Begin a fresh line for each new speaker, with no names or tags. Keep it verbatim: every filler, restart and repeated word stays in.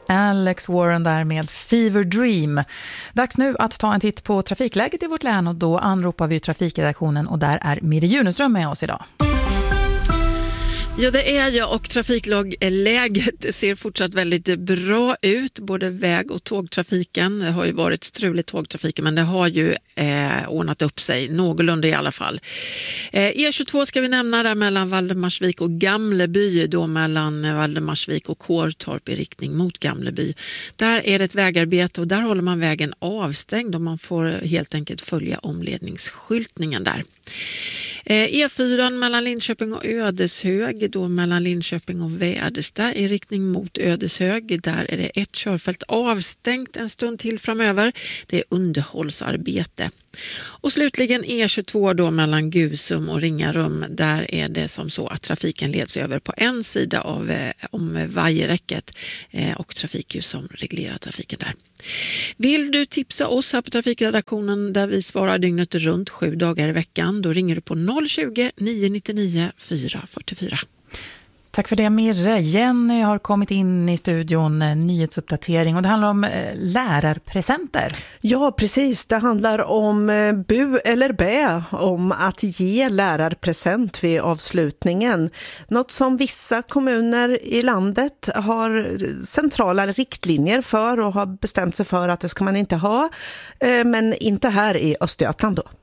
Alex Warren där med Fever Dream. Dags nu att ta en titt på trafikläget i vårt län och då anropar vi trafikredaktionen och där är Mirre Juneström med oss idag.
Ja, det är jag och trafiklagläget ser fortsatt väldigt bra ut. Både väg- och tågtrafiken. Det har ju varit struligt tågtrafiken men det har ju eh, ordnat upp sig någorlunda i alla fall. Eh, E tjugotvå ska vi nämna där mellan Valdemarsvik och Gamleby, då mellan Valdemarsvik och Kårtorp i riktning mot Gamleby. Där är det ett vägarbete och där håller man vägen avstängd och man får helt enkelt följa omledningsskyltningen där. E fyra mellan Linköping och Ödeshög, då mellan Linköping och Väderstad i riktning mot Ödeshög. Där är det ett körfält avstängt en stund till framöver. Det är underhållsarbete. Och slutligen E tjugotvå då mellan Gusum och Ringarum. Där är det som så att trafiken leds över på en sida av eh, om vajerräcket eh, och trafikljus som reglerar trafiken där. Vill du tipsa oss här på trafikredaktionen där vi svarar dygnet runt sju dagar i veckan, då ringer du på noll tjugo, nio nittionio, fyra fyrtiofyra.
Tack för det Mirre. Jenny har kommit in i studion, nyhetsuppdatering och det handlar om eh, lärarpresenter.
Ja, precis. Det handlar om eh, bu eller bä, om att ge lärarpresent vid avslutningen. Något som vissa kommuner i landet har centrala riktlinjer för och har bestämt sig för att det ska man inte ha, eh, men inte här i Östergötland då.